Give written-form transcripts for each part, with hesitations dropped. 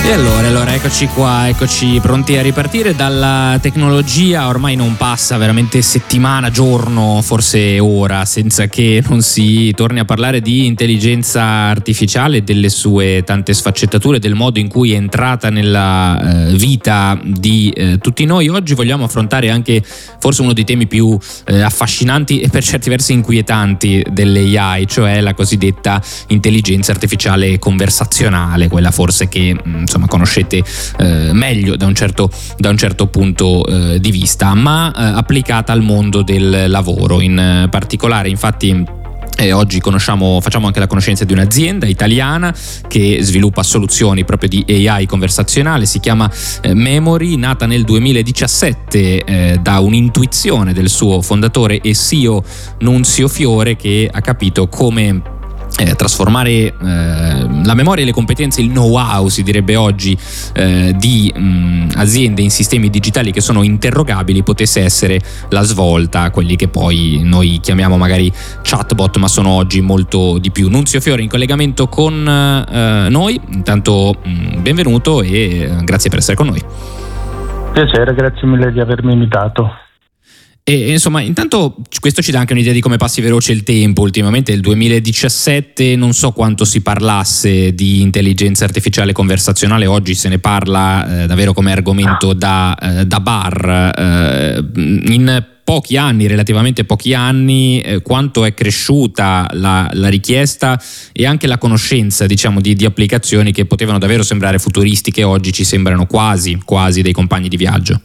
E allora, eccoci pronti a ripartire. Dalla tecnologia ormai non passa veramente settimana, giorno, forse ora, senza che non si torni a parlare di intelligenza artificiale, delle sue tante sfaccettature, del modo in cui è entrata nella vita di tutti noi. Oggi vogliamo affrontare anche forse uno dei temi più affascinanti e per certi versi inquietanti dell'AI, cioè la cosiddetta intelligenza artificiale conversazionale, quella forse che conoscete meglio da un certo punto di vista, ma applicata al mondo del lavoro in particolare. Infatti oggi facciamo anche la conoscenza di un'azienda italiana che sviluppa soluzioni proprio di AI conversazionale. Si chiama Memory, nata nel 2017 da un'intuizione del suo fondatore e CEO Nunzio Fiore, che ha capito come trasformare la memoria e le competenze, il know-how si direbbe oggi, di aziende in sistemi digitali che sono interrogabili, potesse essere la svolta, quelli che poi noi chiamiamo magari chatbot, ma sono oggi molto di più. Nunzio Fiore in collegamento con noi. Intanto benvenuto e grazie per essere con noi. Piacere, grazie mille di avermi invitato. E insomma, intanto questo ci dà anche un'idea di come passi veloce il tempo. Ultimamente, nel 2017, non so quanto si parlasse di intelligenza artificiale conversazionale, oggi se ne parla davvero come argomento da bar. In pochi anni, relativamente pochi anni, quanto è cresciuta la richiesta e anche la conoscenza, diciamo, di applicazioni che potevano davvero sembrare futuristiche, oggi ci sembrano quasi dei compagni di viaggio.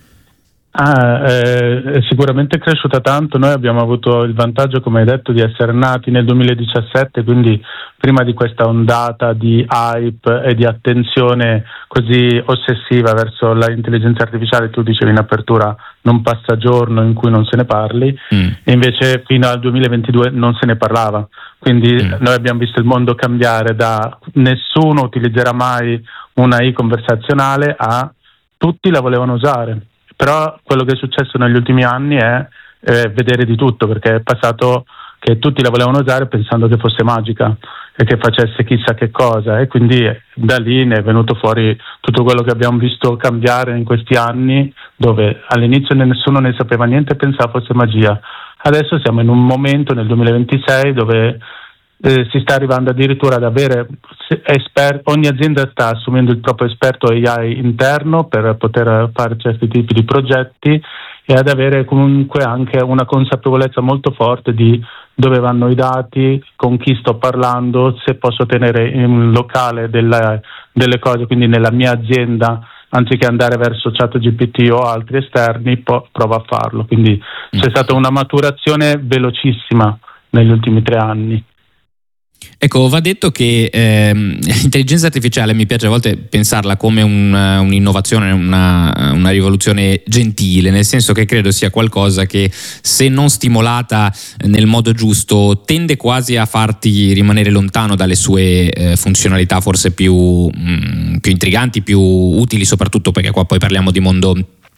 È sicuramente cresciuta tanto. Noi abbiamo avuto il vantaggio, come hai detto, di essere nati nel 2017, quindi prima di questa ondata di hype e di attenzione così ossessiva verso l'intelligenza artificiale. Tu dicevi in apertura, non passa giorno in cui non se ne parli, e invece fino al 2022 non se ne parlava. Quindi noi abbiamo visto il mondo cambiare da nessuno utilizzerà mai una AI conversazionale a tutti la volevano usare. Però quello che è successo negli ultimi anni è vedere di tutto, perché è passato che tutti la volevano usare pensando che fosse magica e che facesse chissà che cosa, e quindi da lì ne è venuto fuori tutto quello che abbiamo visto cambiare in questi anni, dove all'inizio nessuno ne sapeva niente e pensava fosse magia. Adesso siamo in un momento, nel 2026, dove si sta arrivando addirittura ad avere ogni azienda sta assumendo il proprio esperto AI interno per poter fare certi tipi di progetti e ad avere comunque anche una consapevolezza molto forte di dove vanno i dati, con chi sto parlando, se posso tenere in locale delle cose, quindi nella mia azienda, anziché andare verso ChatGPT o altri esterni, prova a farlo. Quindi c'è stata una maturazione velocissima negli ultimi 3 anni. Ecco, va detto che l'intelligenza artificiale, mi piace a volte pensarla come un'innovazione, una rivoluzione gentile, nel senso che credo sia qualcosa che, se non stimolata nel modo giusto, tende quasi a farti rimanere lontano dalle sue funzionalità forse più intriganti, più utili, soprattutto perché qua poi parliamo di mondo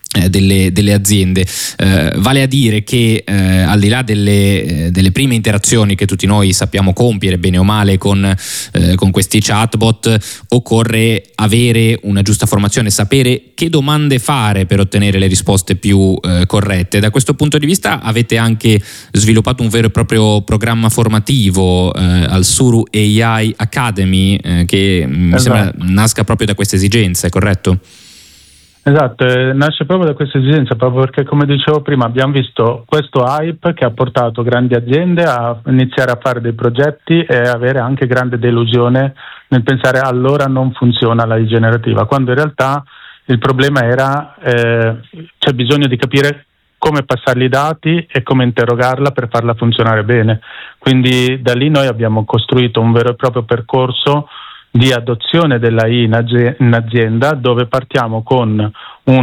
delle aziende. Vale a dire che al di là delle prime interazioni che tutti noi sappiamo compiere bene o male con questi chatbot, occorre avere una giusta formazione, sapere che domande fare per ottenere le risposte più corrette. Da questo punto di vista avete anche sviluppato un vero e proprio programma formativo al Suru AI Academy, che mi sembra nasca proprio da queste esigenze, corretto? Esatto, nasce proprio da questa esigenza, proprio perché, come dicevo prima, abbiamo visto questo hype che ha portato grandi aziende a iniziare a fare dei progetti e avere anche grande delusione nel pensare allora non funziona la generativa, quando in realtà il problema era c'è bisogno di capire come passargli i dati e come interrogarla per farla funzionare bene. Quindi da lì noi abbiamo costruito un vero e proprio percorso di adozione dell'AI in azienda, dove partiamo con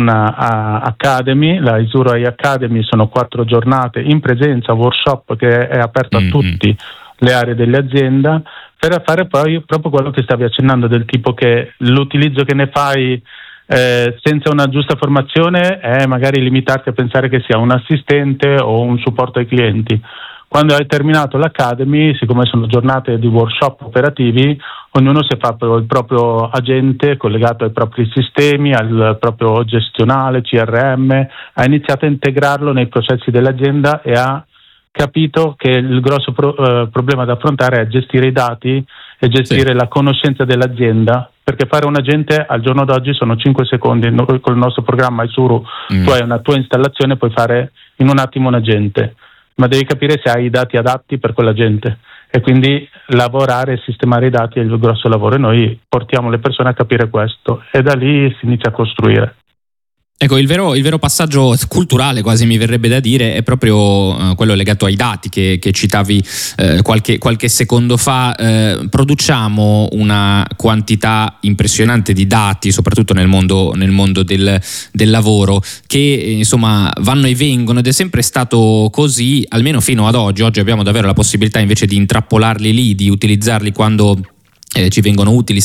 una Academy, la Isuro AI Academy. Sono 4 giornate in presenza, workshop che è aperto a tutte le aree dell'azienda, per fare poi proprio quello che stavi accennando, del tipo che l'utilizzo che ne fai senza una giusta formazione è magari limitarti a pensare che sia un assistente o un supporto ai clienti. Quando hai terminato l'Academy, siccome sono giornate di workshop operativi, ognuno si fa il proprio agente collegato ai propri sistemi, al proprio gestionale, CRM, ha iniziato a integrarlo nei processi dell'azienda e ha capito che il grosso problema da affrontare è gestire i dati e gestire la conoscenza dell'azienda, perché fare un agente al giorno d'oggi sono 5 secondi. Noi col nostro programma Isuru tu hai una tua installazione, puoi fare in un attimo un agente, ma devi capire se hai i dati adatti per quell'agente e quindi lavorare e sistemare i dati è il grosso lavoro, e noi portiamo le persone a capire questo e da lì si inizia a costruire. Ecco, il vero passaggio culturale, quasi mi verrebbe da dire, è proprio quello legato ai dati che citavi qualche secondo fa. Produciamo una quantità impressionante di dati, soprattutto nel mondo del lavoro, che insomma vanno e vengono, ed è sempre stato così, almeno fino ad oggi. Oggi abbiamo davvero la possibilità invece di intrappolarli lì, di utilizzarli quando ci vengono utili,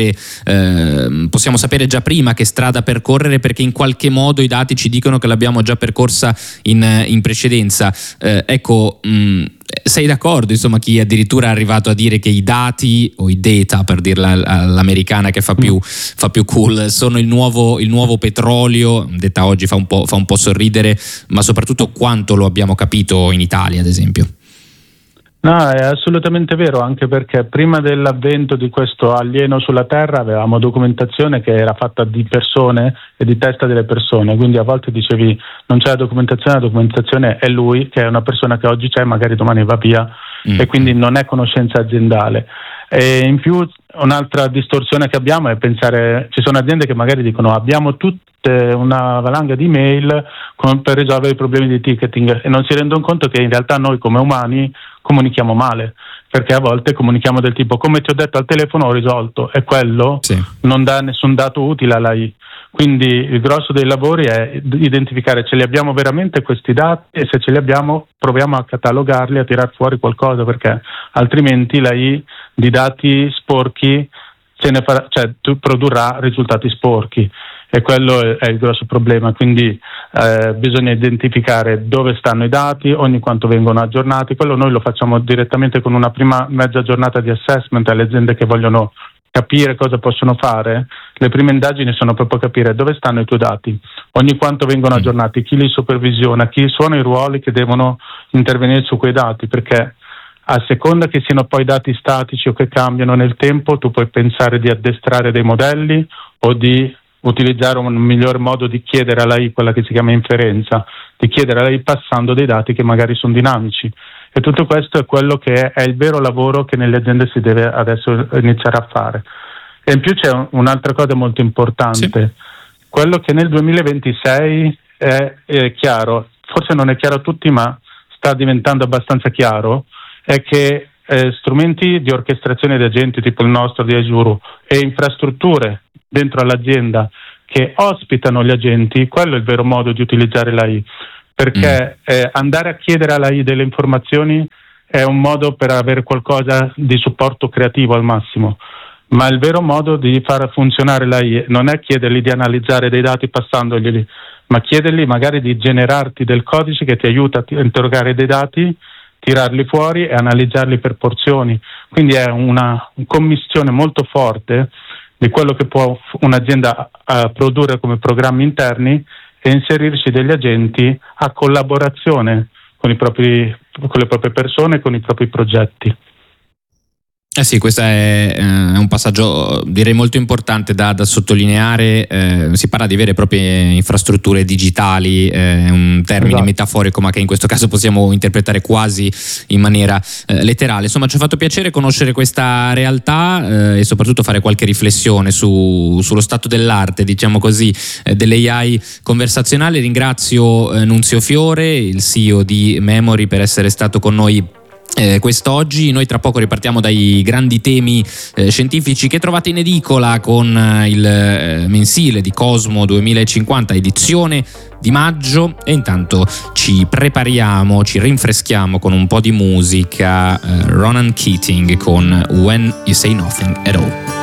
possiamo sapere già prima che strada percorrere, perché in qualche modo i dati ci dicono che l'abbiamo già percorsa in precedenza. Ecco, sei d'accordo, insomma, chi addirittura è arrivato a dire che i dati, o i data per dirla all'americana che fa più cool, sono il nuovo petrolio? Detta oggi fa un po' sorridere, ma soprattutto quanto lo abbiamo capito in Italia, ad esempio. No, è assolutamente vero, anche perché prima dell'avvento di questo alieno sulla Terra avevamo documentazione che era fatta di persone e di testa delle persone, quindi a volte dicevi non c'è la documentazione è lui, che è una persona che oggi c'è, magari domani va via, e quindi non è conoscenza aziendale. E in più un'altra distorsione che abbiamo è pensare, ci sono aziende che magari dicono abbiamo tutte una valanga di email per risolvere i problemi di ticketing, e non si rendono conto che in realtà noi come umani comunichiamo male, perché a volte comunichiamo del tipo come ti ho detto al telefono ho risolto, e quello non dà nessun dato utile all'AI. Quindi il grosso dei lavori è identificare ce li abbiamo veramente questi dati, e se ce li abbiamo proviamo a catalogarli, a tirar fuori qualcosa, perché altrimenti l'AI di dati sporchi produrrà risultati sporchi, e quello è il grosso problema. Quindi bisogna identificare dove stanno i dati, ogni quanto vengono aggiornati. Quello noi lo facciamo direttamente con una prima mezza giornata di assessment alle aziende che vogliono capire cosa possono fare. Le prime indagini sono proprio capire dove stanno i tuoi dati, ogni quanto vengono aggiornati, chi li supervisiona, chi sono i ruoli che devono intervenire su quei dati, perché a seconda che siano poi dati statici o che cambiano nel tempo, tu puoi pensare di addestrare dei modelli o di utilizzare un miglior modo di chiedere all'AI, quella che si chiama inferenza, di chiedere all'AI passando dei dati che magari sono dinamici. E tutto questo è quello che è il vero lavoro che nelle aziende si deve adesso iniziare a fare. E in più c'è un'altra cosa molto importante, quello che nel 2026 è chiaro, forse non è chiaro a tutti, ma sta diventando abbastanza chiaro, è che strumenti di orchestrazione di agenti tipo il nostro di Isuru e infrastrutture dentro all'azienda che ospitano gli agenti, quello è il vero modo di utilizzare l'AI, perché andare a chiedere all'AI delle informazioni è un modo per avere qualcosa di supporto creativo al massimo, ma il vero modo di far funzionare l'AI non è chiedergli di analizzare dei dati passandoglieli, ma chiedergli magari di generarti del codice che ti aiuta a interrogare dei dati, tirarli fuori e analizzarli per porzioni. Quindi è una commistione molto forte di quello che può un'azienda produrre come programmi interni e inserirci degli agenti a collaborazione con le proprie persone, con i propri progetti. Sì, questo è un passaggio direi molto importante da sottolineare. Si parla di vere e proprie infrastrutture digitali, è un termine metaforico ma che in questo caso possiamo interpretare quasi in maniera letterale. Insomma, ci ha fatto piacere conoscere questa realtà e soprattutto fare qualche riflessione sullo stato dell'arte, diciamo così, dell'AI conversazionale. Ringrazio Nunzio Fiore, il CEO di Memory, per essere stato con noi quest'oggi. Noi tra poco ripartiamo dai grandi temi scientifici che trovate in edicola con il mensile di Cosmo 2050, edizione di maggio, e intanto ci rinfreschiamo con un po' di musica. Ronan Keating con When You Say Nothing at All.